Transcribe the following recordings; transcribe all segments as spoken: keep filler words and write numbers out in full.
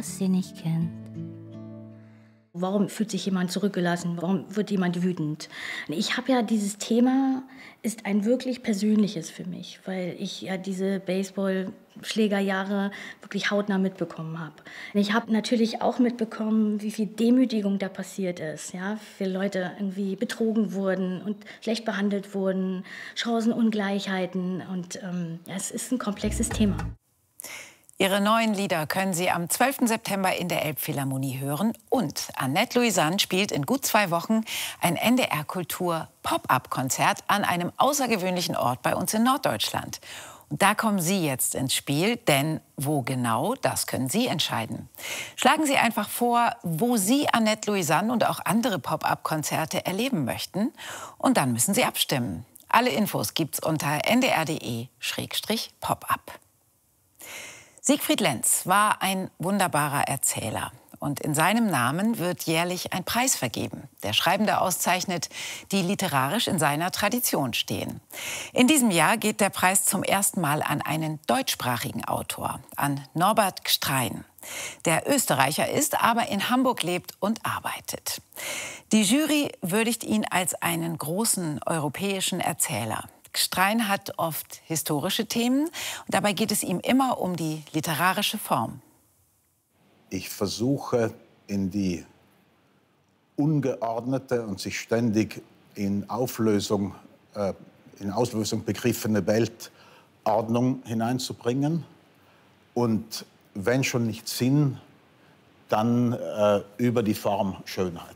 was sie nicht kennt. Warum fühlt sich jemand zurückgelassen? Warum wird jemand wütend? Ich habe ja dieses Thema, ist ein wirklich persönliches für mich, weil ich ja diese Baseballschlägerjahre wirklich hautnah mitbekommen habe. Ich habe natürlich auch mitbekommen, wie viel Demütigung da passiert ist. Ja? Wie viele Leute irgendwie betrogen wurden und schlecht behandelt wurden, Chancenungleichheiten. Und ähm, ja, es ist ein komplexes Thema. Ihre neuen Lieder können Sie am zwölften September in der Elbphilharmonie hören. Und Annette Louisanne spielt in gut zwei Wochen ein N D R-Kultur-Pop-up-Konzert an einem außergewöhnlichen Ort bei uns in Norddeutschland. Und da kommen Sie jetzt ins Spiel, denn wo genau, das können Sie entscheiden. Schlagen Sie einfach vor, wo Sie Annette Louisanne und auch andere Pop-up-Konzerte erleben möchten. Und dann müssen Sie abstimmen. Alle Infos gibt's unter n d r punkt d e Schrägstrich pop-up. Siegfried Lenz war ein wunderbarer Erzähler. Und in seinem Namen wird jährlich ein Preis vergeben. Der Schreibende auszeichnet, die literarisch in seiner Tradition stehen. In diesem Jahr geht der Preis zum ersten Mal an einen deutschsprachigen Autor, an Norbert Gstrein. Der Österreicher ist, aber in Hamburg lebt und arbeitet. Die Jury würdigt ihn als einen großen europäischen Erzähler. Gstrein hat oft historische Themen und dabei geht es ihm immer um die literarische Form. Ich versuche in die ungeordnete und sich ständig in Auflösung, äh, in Auslösung begriffene Weltordnung hineinzubringen. Und wenn schon nicht Sinn, dann äh, über die Form Schönheit.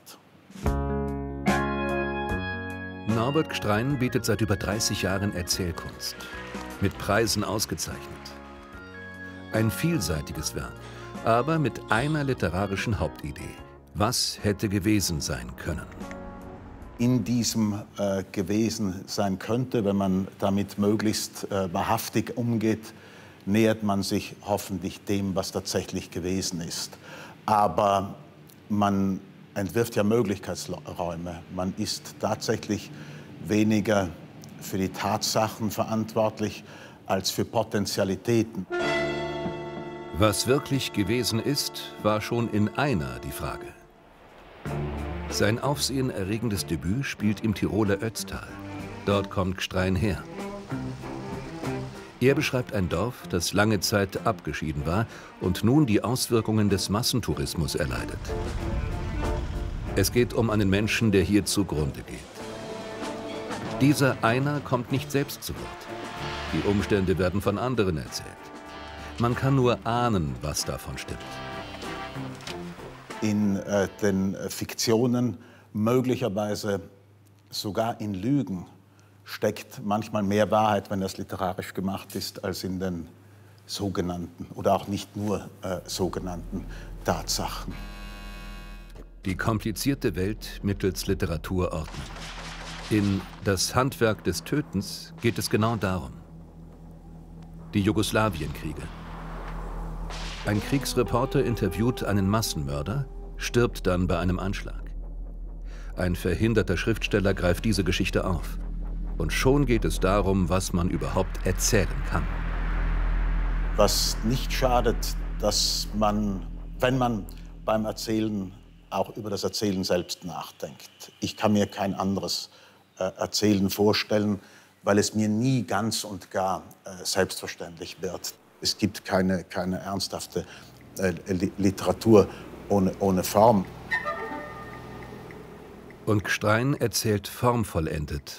Norbert Gstrein bietet seit über dreißig Jahren Erzählkunst. Mit Preisen ausgezeichnet. Ein vielseitiges Werk, aber mit einer literarischen Hauptidee. Was hätte gewesen sein können? In diesem äh, gewesen sein könnte, wenn man damit möglichst äh, wahrhaftig umgeht, nähert man sich hoffentlich dem, was tatsächlich gewesen ist. Aber man entwirft ja Möglichkeitsräume. Man ist tatsächlich weniger für die Tatsachen verantwortlich als für Potentialitäten. Was wirklich gewesen ist, war schon in einer die Frage. Sein aufsehenerregendes Debüt spielt im Tiroler Ötztal. Dort kommt Gstrein her. Er beschreibt ein Dorf, das lange Zeit abgeschieden war und nun die Auswirkungen des Massentourismus erleidet. Es geht um einen Menschen, der hier zugrunde geht. Dieser Einer kommt nicht selbst zu Wort. Die Umstände werden von anderen erzählt. Man kann nur ahnen, was davon stimmt. In äh, den Fiktionen, möglicherweise sogar in Lügen, steckt manchmal mehr Wahrheit, wenn das literarisch gemacht ist, als in den sogenannten oder auch nicht nur äh, sogenannten Tatsachen. Die komplizierte Welt mittels Literatur ordnen. In Das Handwerk des Tötens geht es genau darum. Die Jugoslawienkriege. Ein Kriegsreporter interviewt einen Massenmörder, stirbt dann bei einem Anschlag. Ein verhinderter Schriftsteller greift diese Geschichte auf. Und schon geht es darum, was man überhaupt erzählen kann. Was nicht schadet, dass man, wenn man beim Erzählen auch über das Erzählen selbst nachdenkt. Ich kann mir kein anderes äh, Erzählen vorstellen, weil es mir nie ganz und gar äh, selbstverständlich wird. Es gibt keine, keine ernsthafte äh, Literatur ohne, ohne Form. Und Gstrein erzählt formvollendet